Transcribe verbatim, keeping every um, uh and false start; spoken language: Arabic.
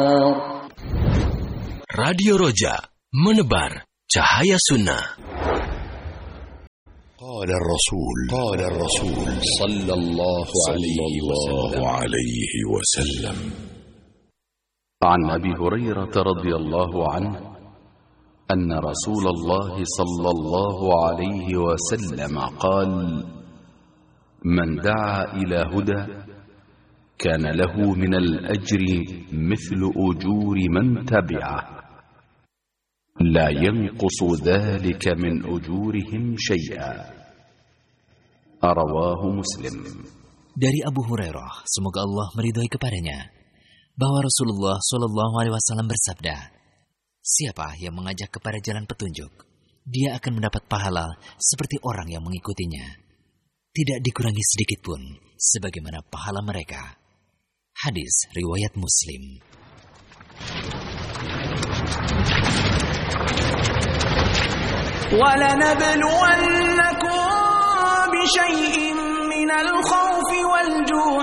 Radio Roja, menebar cahaya sunnah. قال الرسول قال الرسول صلى الله عليه وسلم عن أبي هريرة رضي الله عنه أن رسول الله صلى الله عليه وسلم قال: من دعا إلى هدى كان له من الأجر مثل أجور من تبعه لا ينقص ذلك من أجورهم شيئا. رواه مسلم. Dari Abu Hurairah, semoga Allah meridhai kepadanya, bahwa Rasulullah shallallahu alaihi wasallam bersabda, siapa yang mengajak kepada jalan petunjuk, dia akan mendapat pahala seperti orang yang mengikutinya, tidak dikurangi sedikit pun sebagaimana pahala mereka. Hadis riwayat Muslim. وَلَنَبْلُوَنَّكُمْ بِشَيْءٍ مِّنَ الْخَوْفِ وَالْجُوعِ